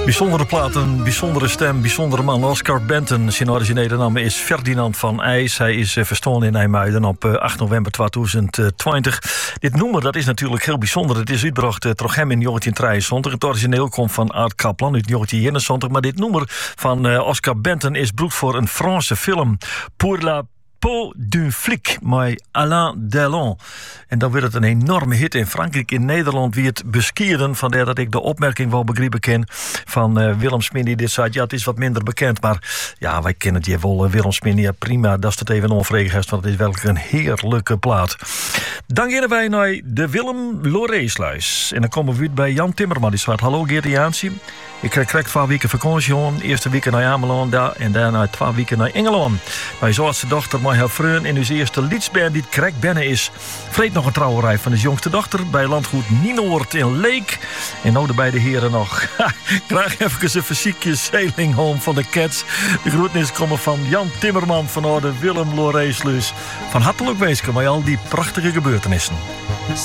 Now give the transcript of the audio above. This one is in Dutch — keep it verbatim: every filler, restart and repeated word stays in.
Bijzondere plaat, een bijzondere stem, bijzondere man. Oscar Benton, zijn originele naam is Ferdinand van IJs. Hij is verstolen in IJmuiden op acht november tweeduizend twintig. Dit nummer dat is natuurlijk heel bijzonder. Het is uitgebracht uh, door hem in negentien drieënzestig. Het origineel komt van Art Kaplan uit negentien eenenzeventig. Maar dit nummer van uh, Oscar Benton is broed voor een Franse film. Pour la Peau d'un flic, met Alain Delon. En dan werd het een enorme hit in Frankrijk. In Nederland wie het beskieren. Vandaar dat ik de opmerking wel begrepen ken van uh, Willem Smit die dit zei. Ja, het is wat minder bekend, maar ja, wij kennen het je wel. Uh, Willem Smit, ja, prima, dat is het even onvredig, want het is werkelijk een heerlijke plaat. Dan gaan wij naar de Willem Loreesluis. En dan komen we uit bij Jan Timmerman. Die zegt, hallo Geert Jaansie. Ik krijg twee weken vakantie. Eerste week naar Ameland en daarna twee weken naar Engeland. Mijn zo'nste dochter, mijn heel vriend in uw eerste liedsband die krijg binnen is. Vreet nog een trouwerij van de jongste dochter bij landgoed Nienoord in Leek. En nou de beide heren nog. Graag even een fysiekje sailing home van de Cats. De groetnis komen van Jan Timmerman van de Willem Loreesluis. Van hartelijk wezen met al die prachtige gebeurtenissen.